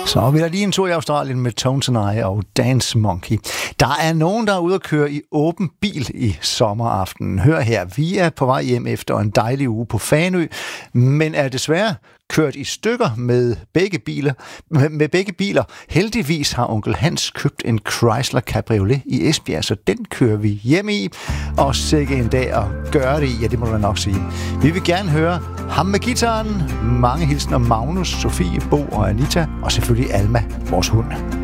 Så vi er lige en tur i Australien med Tones and I og Dance Monkey. Der er nogen, der er ude at køre i åben bil i sommeraftenen. Hør her, vi er på vej hjem efter en dejlig uge på Fanø, men er desværre kørt i stykker med begge biler. Heldigvis har onkel Hans købt en Chrysler Cabriolet i Esbjerg, så den kører vi hjem i, og sikke en dag at gøre det i, ja, det må du nok sige. Vi vil gerne høre ham med gitaren, mange hilsner Magnus, Sofie, Bo og Anita, og selvfølgelig Alma, vores hund.